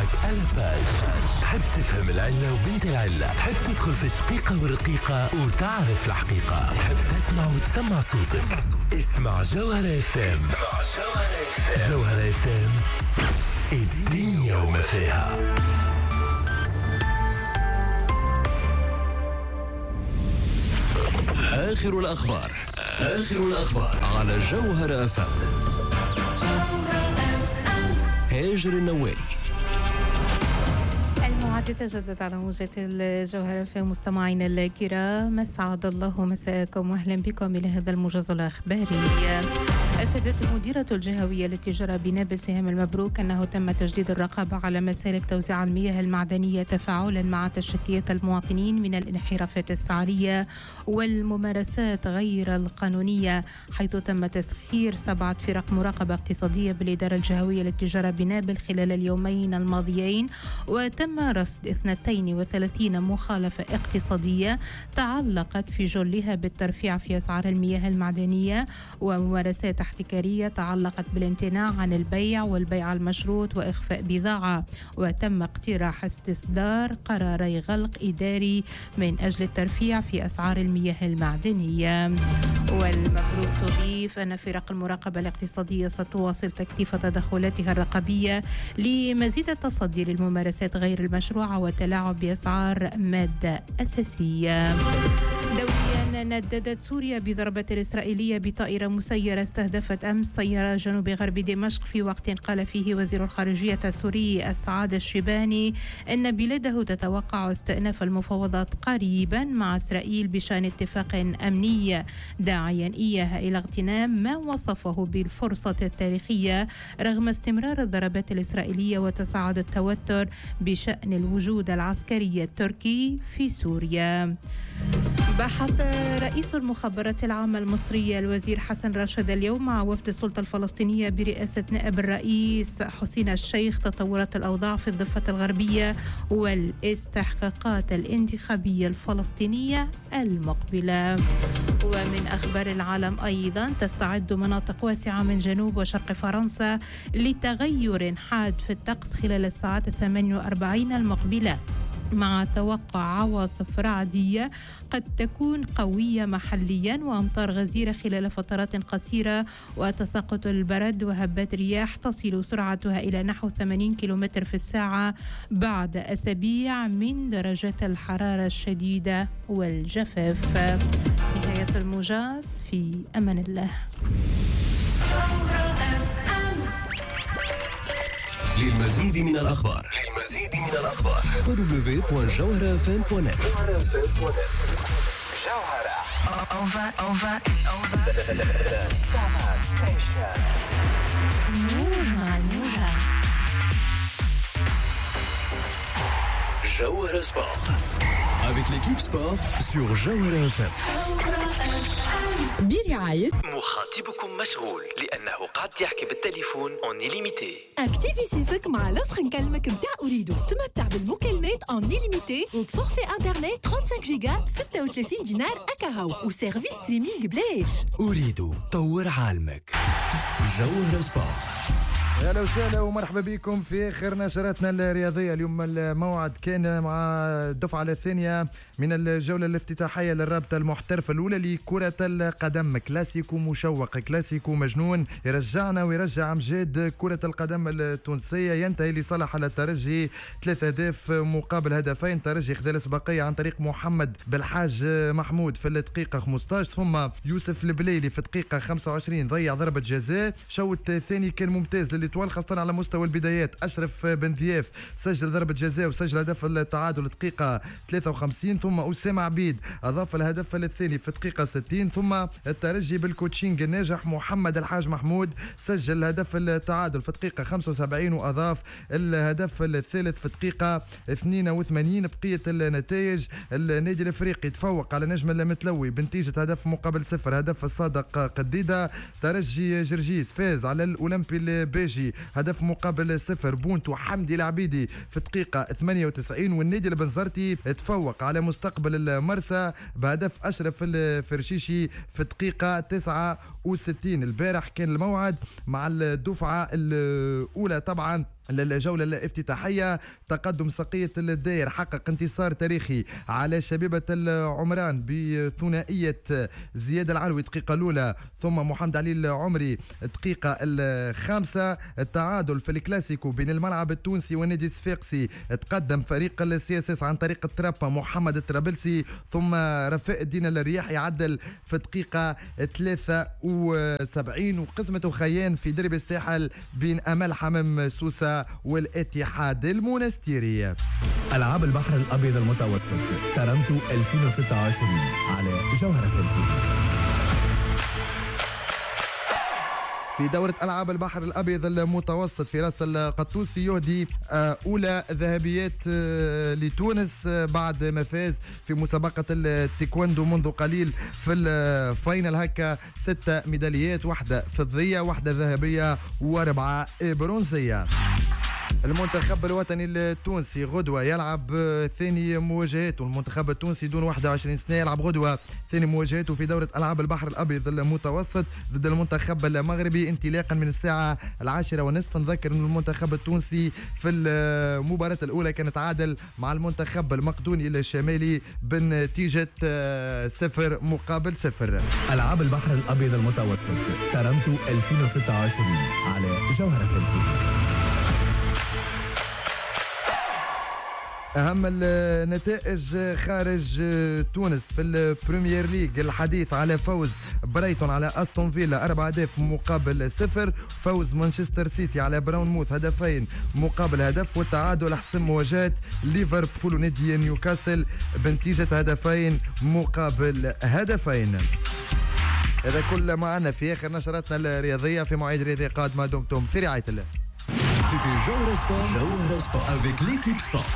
تضحك على باج. تحب تفهم العلة وبنت العلة، تحب تدخل في الشقيقة والرقيقة وتعرف الحقيقة، تحب تسمع وتسمع صوتك. اسمع جوهرة اف ام. جوهرة اف ام، الدنيا وما فيها. آخر الأخبار على جوهرة اف ام. هاجر النوالي. الموعد يتجدد على موجة الجوهرة في مستمعينا الكرام. أسعد الله مساءكم وأهلا بكم إلى هذا الموجز الأخباري. أفادت المديرة الجهوية للتجارة بنابل سهام المبروك أنه تم تجديد الرقابة على مسالك توزيع المياه المعدنية تفاعلا مع تشكيات المواطنين من الانحرافات السعرية والممارسات غير القانونية، حيث تم تسخير 7 فرق مراقبة اقتصادية بالإدارة الجهوية للتجارة بنابل خلال اليومين الماضيين، وتم رصد 32 مخالفة اقتصادية تعلقت في جلها بالترفيع في أسعار المياه المعدنية وممارسات احتكارية تعلقت بالامتناع عن البيع والبيع المشروط وإخفاء بضاعة، وتم اقتراح استصدار قراري غلق إداري من أجل الترفيع في أسعار المياه المعدنية. والمبروك تضيف أن فرق المراقبة الاقتصادية ستواصل تكثيف تدخلاتها الرقابية لمزيد التصدي للممارسات غير المشروعة والتلاعب بأسعار مادة أساسية. دوليا، نددت سوريا بضربة إسرائيلية بطائرة مسيرة استهدفت أمس سيارة جنوب غرب دمشق، في وقت قال فيه وزير الخارجية السوري السعاد الشيباني أن بلاده تتوقع استئناف المفاوضات قريبا مع إسرائيل بشأن اتفاق أمني، داعيا إياها إلى اغتنام ما وصفه بالفرصة التاريخية رغم استمرار الضربات الإسرائيلية وتصاعد التوتر بشأن الوجود العسكري التركي في سوريا. بحث رئيس المخابرات العامة المصرية الوزير حسن راشد اليوم مع وفد السلطة الفلسطينية برئاسة نائب الرئيس حسين الشيخ تطورات الأوضاع في الضفة الغربية والاستحقاقات الانتخابية الفلسطينية المقبلة. ومن أخبار العالم أيضا، تستعد مناطق واسعة من جنوب وشرق فرنسا لتغير حاد في الطقس خلال الساعات 48 المقبلة، مع توقع عواصف رعدية قد تكون قوية محليا وأمطار غزيرة خلال فترات قصيرة وتساقط البرد وهبات رياح تصل سرعتها إلى نحو 80 كيلومتر في الساعة بعد أسابيع من درجات الحرارة الشديدة والجفاف. نهاية الموجز، في أمان الله. للمزيد من الأخبار www.jawharafm.net. جوهرة Summer Station. Jawhara Sport avec l'équipe sport sur Jawhara FM. برعاية مخاطبكم مشغول لأنه قاعد يحكي بالتليفون اون ليميتي. اكتيفي سيفك مع لوفر نكلمك متاع أريدو. تمتع بالمكالمات اون ليميتي وبفورفي انترنت 35 جيجا ب 36 دينار أكاهو وسيرفيس ستريمينج بلاش. أريدو طور عالمك. جوهرة سبورت. اهلا وسهلا ومرحبا بكم في اخر نشراتنا الرياضيه. اليوم الموعد كان مع الدفعه الثانيه من الجوله الافتتاحيه للرابطه المحترفه الاولى لكره القدم. كلاسيكو مشوق، كلاسيكو مجنون، يرجعنا ويرجع امجاد كره القدم التونسيه. ينتهي لصالح الترجي 3 أهداف مقابل هدفين. ترجي خذ الاسبقيه عن طريق محمد بالحاج محمود في الدقيقه 15، ثم يوسف البليلي في الدقيقه 25 ضيع ضربه جزاء. شوط الثاني كان ممتاز للإطوال خاصة على مستوى البدايات. أشرف بن ضياف سجل ضربة جزاء وسجل هدف التعادل دقيقة 53، ثم أسامة عبيد أضاف الهدف الثاني في دقيقة 60، ثم الترجي بالكوتشينج الناجح محمد الحاج محمود سجل هدف التعادل في دقيقة 75 وأضاف الهدف الثالث في دقيقة 82. بقية النتائج، النادي الأفريقي تفوق على نجم المتلوي بنتيجة هدف مقابل 0، هدف الصادق قديدة. ترجي جرجيس فاز على الأولمبي البيجي هدف مقابل 0، بونتو حمدي العبيدي في دقيقة 98. والنادي البنزرتي تفوق على مستقبل المرسى بهدف أشرف الفرشيشي في دقيقة 69. البارح كان الموعد مع الدفعة الأولى طبعا للجولة الافتتاحية. تقدم سقية الداير حقق انتصار تاريخي على شبيبة العمران بثنائية زياد العلوي دقيقة الأولى ثم محمد علي العمري دقيقة الخامسة. التعادل في الكلاسيكو بين الملعب التونسي والنادي الصفاقسي تقدم فريق السي اس اس عن طريق الترابا محمد الطرابلسي ثم رفاء الدين الرياحي عدل في دقيقة 73. وقسمة خيان في درب الساحل بين أمل حمام سوسة والاتحاد المونستيري. ألعاب البحر الأبيض المتوسط ترنتو 2026 على جوهرة فم. في دورة ألعاب البحر الأبيض المتوسط في راس القطوسي يهدي أولى ذهبيات لتونس بعد ما فاز في مسابقة التايكوندو منذ قليل في الفاينل. هكا 6 ميداليات، 1 فضية 1 ذهبية و4 برونزية. المنتخب الوطني التونسي غدوة يلعب ثاني مواجهاته. المنتخب التونسي دون 21 سنة يلعب غدوة ثاني مواجهاته في دورة ألعاب البحر الأبيض المتوسط ضد المنتخب المغربي انطلاقا من الساعة 10:30. نذكر أن المنتخب التونسي في المباراة الأولى كان تعادل مع المنتخب المقدوني الشمالي بنتيجة 0-0. ألعاب البحر الأبيض المتوسط ترنتو 2026 على جوهرة فم. أهم النتائج خارج تونس في البريمير ليج. الحديث على فوز برايتون على أستون فيلا 4 أهداف مقابل 0. فوز مانشستر سيتي على براونموث 2 مقابل 1. والتعادل حسم مواجهة ليفربول ونادي نيوكاسل بنتيجة 2 مقابل 2. هذا كل معنا في آخر نشراتنا الرياضية. في مواعيد رياضية قادمة دمتم في رعاية الله. C'était Jauhara Sport avec l'équipe Sport.